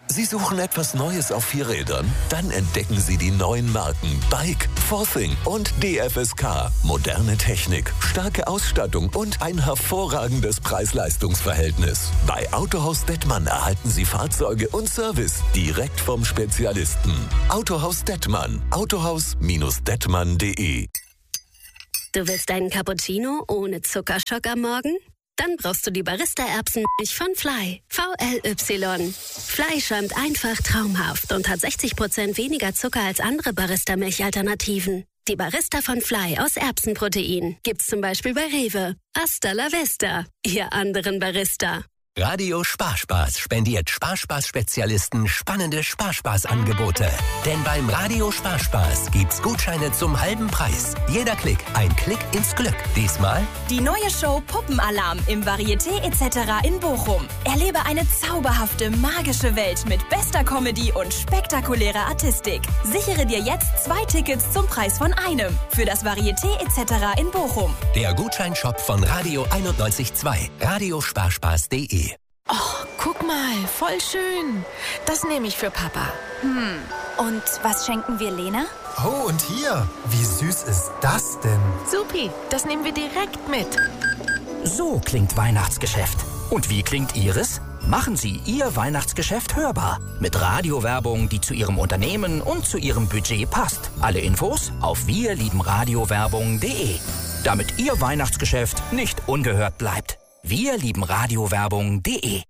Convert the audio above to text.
Sie suchen etwas Neues auf 4 Rädern? Dann entdecken Sie die neuen Marken Bike, Forthing und DFSK. Moderne Technik, starke Ausstattung und ein hervorragendes Preis-Leistungs-Verhältnis. Bei Autohaus Dettmann erhalten Sie Fahrzeuge und Service direkt vom Spezialisten. Autohaus Dettmann. Autohaus-dettmann.de. Du willst einen Cappuccino ohne Zuckerschock am Morgen? Dann brauchst du die Barista-Erbsenmilch von Fly. VLY. Fly schäumt einfach traumhaft und hat 60% weniger Zucker als andere Barista-Milch-Alternativen. Die Barista von Fly aus Erbsenprotein gibt's zum Beispiel bei Rewe. Hasta la vista, ihr anderen Barista. Radio Sparspaß spendiert Sparspaß-Spezialisten spannende Sparspaß-Angebote. Denn beim Radio Sparspaß gibt's Gutscheine zum halben Preis. Jeder Klick, ein Klick ins Glück. Diesmal die neue Show Puppenalarm im Varieté etc. in Bochum. Erlebe eine zauberhafte, magische Welt mit bester Comedy und spektakulärer Artistik. Sichere dir jetzt 2 Tickets zum Preis von einem für das Varieté etc. in Bochum. der Gutscheinshop von Radio 91.2. Radiosparspaß.de. Oh, guck mal, voll schön. Das nehme ich für Papa. Und was schenken wir Lena? Oh, und hier, wie süß ist das denn? Supi, das nehmen wir direkt mit. So klingt Weihnachtsgeschäft. Und wie klingt Ihres? Machen Sie Ihr Weihnachtsgeschäft hörbar. Mit Radiowerbung, die zu Ihrem Unternehmen und zu Ihrem Budget passt. Alle Infos auf wirliebenradiowerbung.de. Damit Ihr Weihnachtsgeschäft nicht ungehört bleibt. wirliebenradiowerbung.de